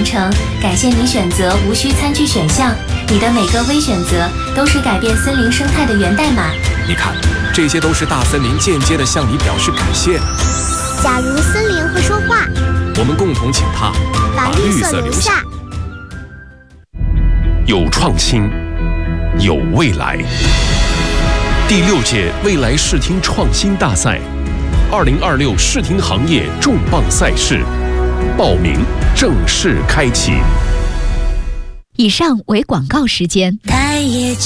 程，感谢你选择无需餐具选项。你的每个微选择都是改变森林生态的源代码。 你看，这些都是大森林间接的向你表示感谢。 假如森林会说话， 我们共同请它把绿色留下。 有创新，有未来。第6届未来视听创新大赛，2026视听行业重磅赛事，报名正式开启。 以上为广告时间。